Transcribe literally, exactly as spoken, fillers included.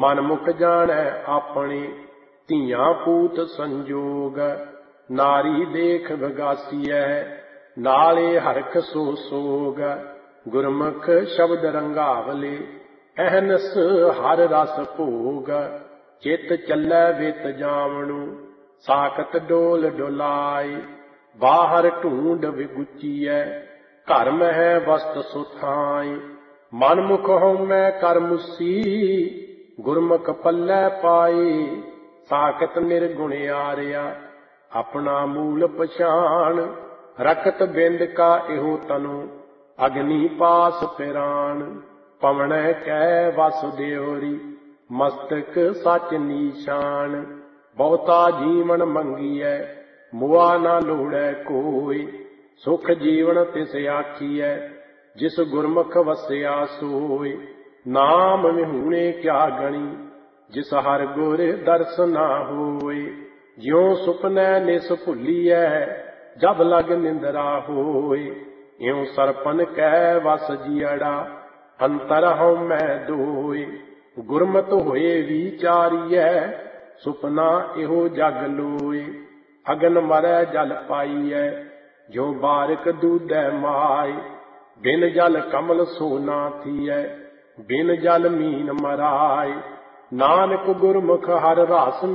मन मुख जानै अपने ਧੀਆਂ पूत संजोग। नारी देख विगासीऐ नाले हरख सो सोग। गुरमुख शब्द रंगावले अहनस हर रस भोग। चित चलै वित जावणु साकत डोल डोलाए। बाहर ढूंढ विगुचीऐ घर मह वस्त सुथाए। मन मुख होमै कर मुसी गुरमुख पल्लै पाए। साकत निर्गुण आरिया अपना मूल पछाण। रखत बिंद का इहो तनु अग्नि पास पिराण। पवनै कै वासुदेवरी मस्तक सच नीशान। बहुता जीवन मंगीऐ मुआ ना लोड़ै कोई। सुख जीवन तिस आखीऐ जिस गुरमुख वसिया सोय। नाम विहूणे क्या गणी जिस हर गुर दर्श ना होय। ज्यों सुपनै निस भुलीऐ जब लग निंदरा होय। इउं सरपन कै वस जियड़ा अंतर हउमै दोय। गुरमत होए विचारीऐ सुपना इहो जग लोय। अगन मरै जल पाईऐ जो बारिक दूधै माय। बिन जल कमल सो ना थीऐ बिन जल मीन मराय। नानक गुरमुख हर रस